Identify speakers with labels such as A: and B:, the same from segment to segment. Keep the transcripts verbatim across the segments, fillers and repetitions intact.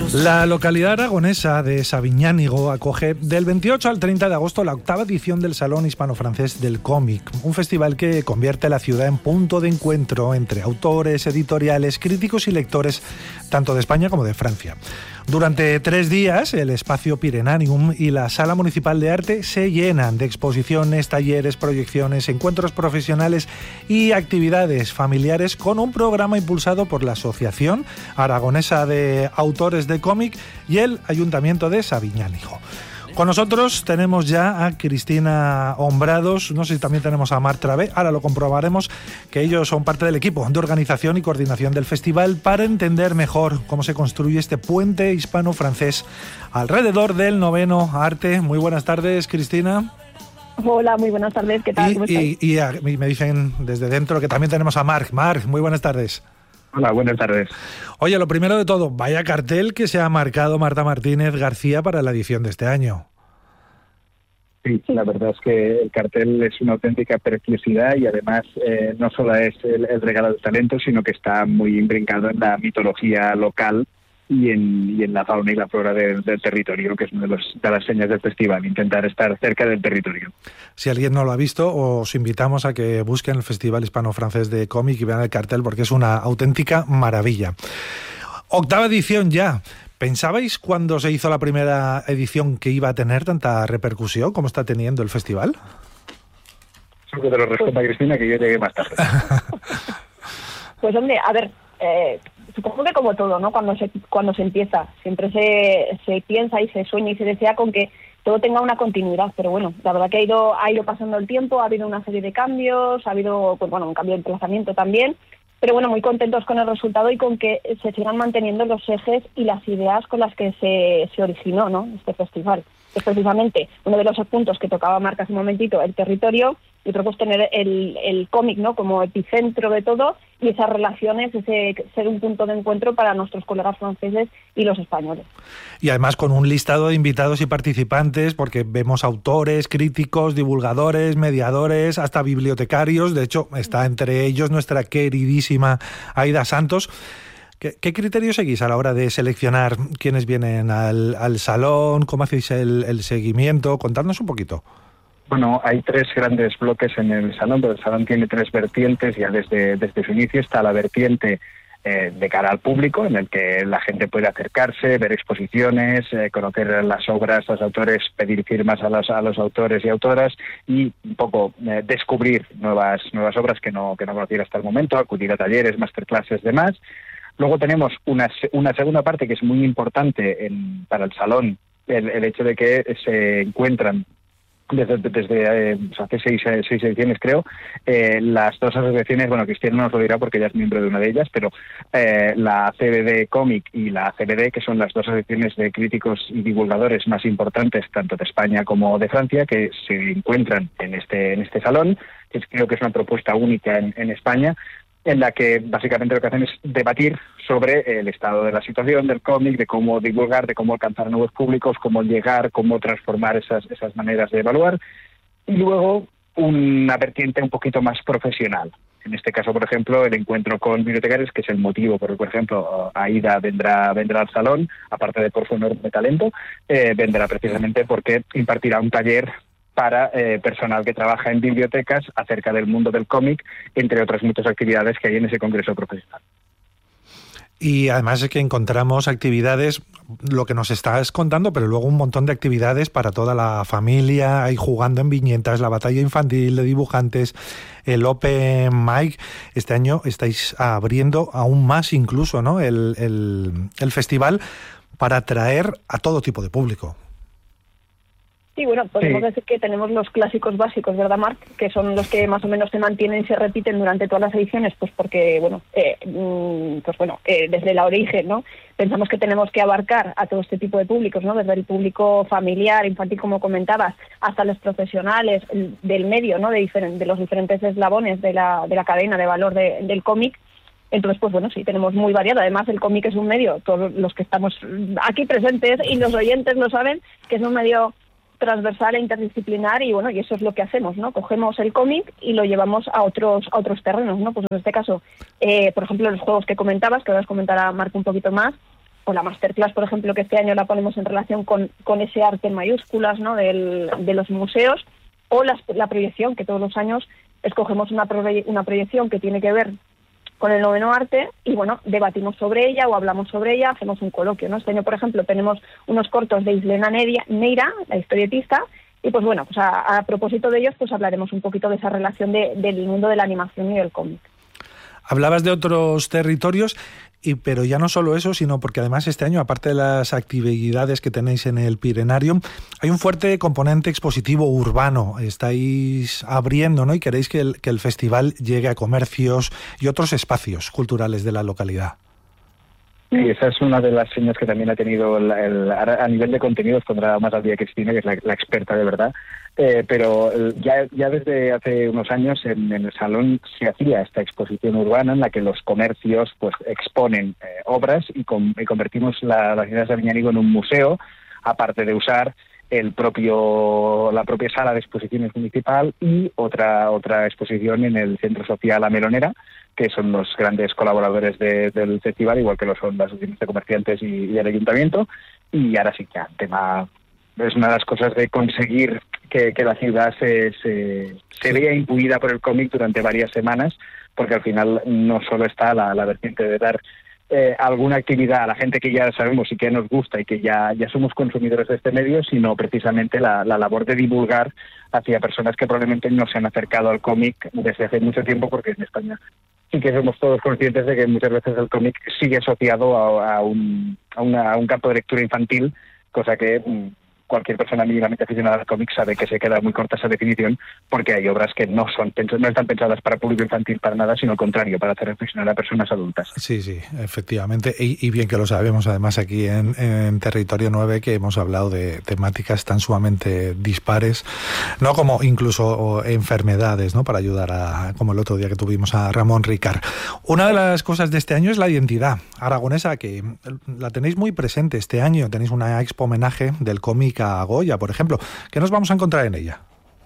A: La localidad aragonesa de Sabiñánigo acoge del veintiocho al treinta de agosto la octava edición del Salón Hispano-Francés del Cómic, un festival que convierte la ciudad en punto de encuentro entre autores, editoriales, críticos y lectores, tanto de España como de Francia. Durante tres días, el espacio Pirenanium y la Sala Municipal de Arte se llenan de exposiciones, talleres, proyecciones, encuentros profesionales y actividades familiares con un programa impulsado por la Asociación Aragonesa de Autores de Cómic y el Ayuntamiento de Sabiñánigo. Con nosotros tenemos ya a Cristina Hombrados, no sé si también tenemos a Mar Travé, ahora lo comprobaremos, que ellos son parte del equipo de organización y coordinación del festival para entender mejor cómo se construye este puente hispano-francés alrededor del noveno arte. Muy buenas tardes, Cristina.
B: Hola, muy buenas tardes, ¿qué tal?
A: Y,
B: ¿Cómo estáis?
A: y, y, a, y me dicen desde dentro que también tenemos a Marc. Marc, muy buenas tardes.
C: Hola, buenas tardes.
A: Oye, lo primero de todo, vaya cartel que se ha marcado Marta Martínez García para la edición de este año.
C: Sí, la verdad es que el cartel es una auténtica preciosidad y además eh, no solo es el, el regalo del talento, sino que está muy imbrincado en la mitología local y en, y en la fauna y la flora de, del territorio, que es una de, los, de las señas del festival, intentar estar cerca del territorio.
A: Si alguien no lo ha visto, os invitamos a que busquen el Festival Hispano-Francés de Cómic y vean el cartel porque es una auténtica maravilla. Octava edición ya. ¿Pensabais cuando se hizo la primera edición que iba a tener tanta repercusión como está teniendo el festival?
C: Solo te lo respondo a Cristina, que yo llegué más tarde.
B: Pues hombre, a ver, eh, supongo que como todo, ¿no? Cuando se cuando se empieza, siempre se, se piensa y se sueña y se desea con que todo tenga una continuidad, pero bueno, la verdad que ha ido ha ido pasando el tiempo, ha habido una serie de cambios, ha habido, pues bueno, un cambio de emplazamiento también. Pero bueno, muy contentos con el resultado y con que se sigan manteniendo los ejes y las ideas con las que se, se originó, ¿no?, este festival. Es precisamente uno de los puntos que tocaba Marc hace un momentito, el territorio, y otro pues tener el, el cómic, ¿no?, como epicentro de todo, y esas relaciones, ese ser un punto de encuentro para nuestros colegas franceses y los españoles.
A: Y además con un listado de invitados y participantes, porque vemos autores, críticos, divulgadores, mediadores, hasta bibliotecarios. De hecho, está entre ellos nuestra queridísima Aida Santos. ¿Qué, qué criterio seguís a la hora de seleccionar quiénes vienen al, al salón? ¿Cómo hacéis el, el seguimiento? Contadnos un poquito.
C: Bueno, hay tres grandes bloques en el salón, pero el salón tiene tres vertientes. Ya desde, desde su inicio está la vertiente eh, de cara al público, en el que la gente puede acercarse, ver exposiciones, eh, conocer las obras, los autores, pedir firmas a los, a los autores y autoras y un poco eh, descubrir nuevas, nuevas obras que no, que no conociera hasta el momento, acudir a talleres, masterclasses, demás. Luego tenemos una, una segunda parte que es muy importante en, para el salón, el, el hecho de que se encuentran desde, desde eh, hace seis, seis ediciones creo, eh, las dos asociaciones, bueno, Cristina nos lo dirá porque ella es miembro de una de ellas, pero eh, la C B D Cómic y la C B D, que son las dos asociaciones de críticos y divulgadores más importantes tanto de España como de Francia, que se encuentran en este, en este salón, que creo que es una propuesta única en, en España, en la que básicamente lo que hacen es debatir sobre el estado de la situación del cómic, de cómo divulgar, de cómo alcanzar a nuevos públicos, cómo llegar, cómo transformar esas, esas maneras de evaluar. Y luego una vertiente un poquito más profesional. En este caso, por ejemplo, el encuentro con bibliotecarios, que es el motivo por el que, por ejemplo, Aida vendrá, vendrá al salón, aparte de por su enorme talento, eh, vendrá precisamente porque impartirá un taller para eh, personal que trabaja en bibliotecas acerca del mundo del cómic, entre otras muchas actividades que hay en ese congreso profesional.
A: Y además es que encontramos actividades, lo que nos estás contando, pero luego un montón de actividades para toda la familia, ahí jugando en viñetas, la batalla infantil de dibujantes, el Open Mic. Este año estáis abriendo aún más incluso, ¿no?, el, el, el festival para atraer a todo tipo de público.
B: Sí, bueno, podemos
C: sí.
B: decir que tenemos los clásicos básicos, ¿verdad, Marc? Que son los que más o menos se mantienen y se repiten durante todas las ediciones, pues porque, bueno, eh, pues bueno, eh, desde el origen, ¿no?, pensamos que tenemos que abarcar a todo este tipo de públicos, ¿no?, desde el público familiar, infantil, como comentabas, hasta los profesionales el, del medio, ¿no?, de, diferen, de los diferentes eslabones de la, de la cadena de valor de, del cómic. Entonces, pues bueno, sí, tenemos muy variado. Además, el cómic es un medio, todos los que estamos aquí presentes y los oyentes lo saben, que es un medio transversal e interdisciplinar y bueno, y eso es lo que hacemos, ¿no? Cogemos el cómic y lo llevamos a otros a otros terrenos, ¿no? Pues en este caso, eh, por ejemplo, los juegos que comentabas, que ahora os comentará Marc un poquito más, o la masterclass, por ejemplo, que este año la ponemos en relación con, con ese arte en mayúsculas, ¿no?, del, de los museos, o las, la proyección, que todos los años escogemos una, proye- una proyección que tiene que ver con el noveno arte y, bueno, debatimos sobre ella o hablamos sobre ella, hacemos un coloquio, ¿no? Este año, por ejemplo, tenemos unos cortos de Islena Neira, Neira, la historietista, y pues bueno, pues a, a propósito de ellos, pues hablaremos un poquito de esa relación de, del mundo de la animación y del cómic.
A: Hablabas de otros territorios, y pero ya no solo eso, sino porque además este año, aparte de las actividades que tenéis en el Pirenarium, hay un fuerte componente expositivo urbano. Estáis abriendo, ¿no?, y queréis que el, que el festival llegue a comercios y otros espacios culturales de la localidad.
C: Y esa es una de las señas que también ha tenido el, el, a nivel de contenidos, pondrá más al día Cristina, que es la, la experta de verdad, eh, pero ya, ya desde hace unos años en, en el salón se hacía esta exposición urbana en la que los comercios pues exponen eh, obras y, con, y convertimos la, la ciudad de Sabiñánigo en un museo, aparte de usar el propio la propia sala de exposiciones municipal y otra otra exposición en el Centro Social La Melonera, que son los grandes colaboradores de, del festival, igual que lo son las asociaciones de comerciantes y, y el ayuntamiento. Y ahora sí que el tema es una de las cosas de conseguir que, que la ciudad se, se, se vea imbuida por el cómic durante varias semanas, porque al final no solo está la, la vertiente de dar Eh, alguna actividad a la gente que ya sabemos y que nos gusta y que ya, ya somos consumidores de este medio, sino precisamente la, la labor de divulgar hacia personas que probablemente no se han acercado al cómic desde hace mucho tiempo, porque en España sí que somos todos conscientes de que muchas veces el cómic sigue asociado a, a, un, a, una, a un campo de lectura infantil, cosa que mmm, cualquier persona mínimamente aficionada al cómic sabe que se queda muy corta esa definición, porque hay obras que no son no están pensadas para público infantil para nada, sino al contrario, para hacer reflexionar a personas adultas.
A: Sí, sí, efectivamente, y, y bien que lo sabemos además aquí en, en Territorio nueve, que hemos hablado de temáticas tan sumamente dispares, no como incluso enfermedades, ¿no?, para ayudar a, como el otro día que tuvimos a Ramón Ricard. Una de las cosas de este año es la identidad aragonesa, que la tenéis muy presente este año. Tenéis una expo homenaje del cómic a Goya, por ejemplo. ¿Qué nos vamos a encontrar en ella?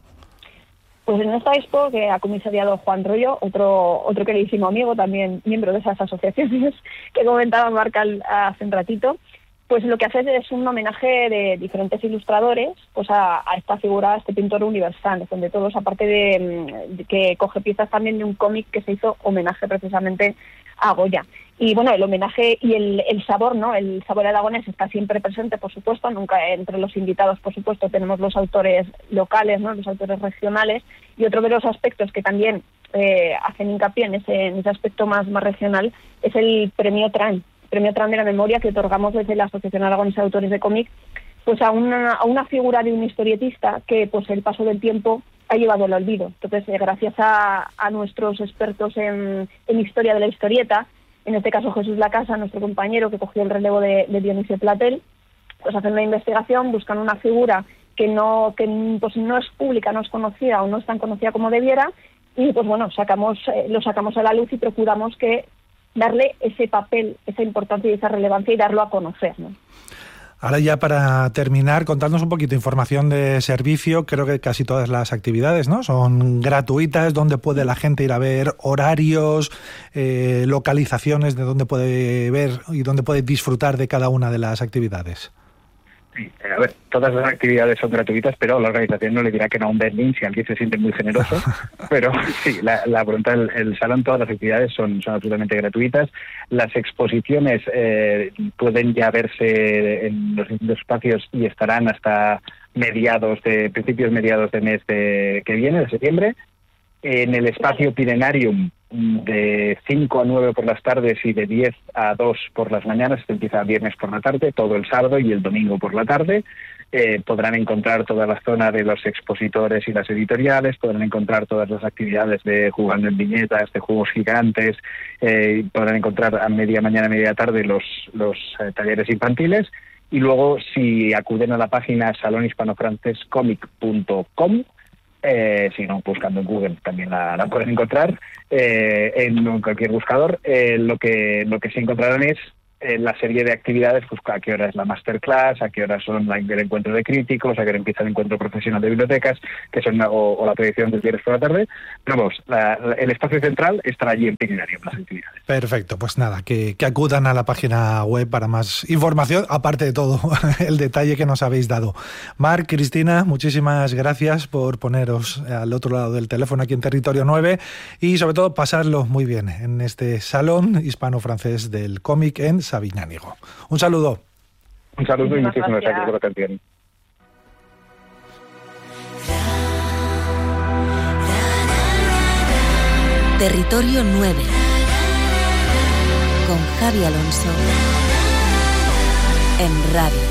B: Pues en esta expo, que ha comisariado Juan Rollo, otro otro queridísimo amigo, también miembro de esas asociaciones que comentaba Marc hace un ratito, pues lo que hace es un homenaje de diferentes ilustradores pues a, a esta figura, a este pintor universal, donde todos, aparte de, de que coge piezas también de un cómic que se hizo homenaje precisamente a Goya. Y bueno, el homenaje y el, el sabor, ¿no? El sabor aragonés está siempre presente, por supuesto, nunca entre los invitados, por supuesto, tenemos los autores locales, ¿no?, los autores regionales, y otro de los aspectos que también eh, hacen hincapié en ese, en ese aspecto más, más regional es el premio Tran, premio Tran de la memoria, que otorgamos desde la Asociación Aragonesa de Autores de Cómic, pues a una, a una figura de un historietista que pues el paso del tiempo ha llevado al olvido. Entonces, eh, gracias a, a nuestros expertos en, en historia de la historieta, en este caso Jesús Lacasa, nuestro compañero que cogió el relevo de, de Dionisio Platel, pues hacen una investigación, buscan una figura que no que pues no es pública, no es conocida o no es tan conocida como debiera, y pues bueno, sacamos eh, lo sacamos a la luz y procuramos que darle ese papel, esa importancia y esa relevancia y darlo a conocer, ¿no?
A: Ahora ya para terminar, contadnos un poquito de información de servicio. Creo que casi todas las actividades, ¿no?, son gratuitas. ¿Dónde puede la gente ir a ver horarios, eh, localizaciones de dónde puede ver y dónde puede disfrutar de cada una de las actividades?
C: Sí, a ver, todas las actividades son gratuitas, pero la organización no le dirá que no a un Berlín si alguien se siente muy generoso. Pero sí, la, la voluntad del el salón, todas las actividades son, son absolutamente gratuitas. Las exposiciones eh, pueden ya verse en los distintos espacios y estarán hasta mediados de principios mediados de mes de, que viene, de septiembre. En el espacio Pirenarium, de cinco a nueve por las tardes y de diez a dos por las mañanas, esto empieza viernes por la tarde, todo el sábado y el domingo por la tarde. Eh, podrán encontrar toda la zona de los expositores y las editoriales, podrán encontrar todas las actividades de jugando en viñetas, de juegos gigantes, eh, podrán encontrar a media mañana, media tarde los, los eh, talleres infantiles. Y luego, si acuden a la página salón hispano francés comic punto com, Eh, si no, buscando en Google también la, la pueden encontrar, eh, en cualquier buscador. Eh, lo que lo que se encontrarán es en la serie de actividades, pues a qué hora es la masterclass, a qué hora son la, el encuentro de críticos, a qué hora empieza el encuentro profesional de bibliotecas, que son o, o la proyección del viernes por la tarde. Pero vamos, la, la, el espacio central estará allí en Piquinario, en las actividades.
A: Perfecto, pues nada, que, que acudan a la página web para más información, aparte de todo el detalle que nos habéis dado. Marc, Cristina, muchísimas gracias por poneros al otro lado del teléfono aquí en Territorio nueve y sobre todo pasarlo muy bien en este Salón Hispano-Francés del Cómic en Sabiñánigo. Un saludo.
C: Un saludo y muchísimas gracias por la atención.
D: Territorio nueve con Javi Alonso en Radio.